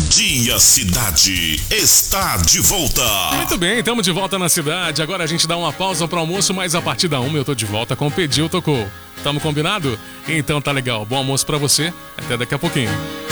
Dia Cidade está de volta. Muito bem, estamos de volta na cidade. Agora a gente dá uma pausa para o almoço, mas a partir da 1 eu tô de volta com o Pediu Tocou. Tamo combinado? Então tá legal. Bom almoço para você. Até daqui a pouquinho.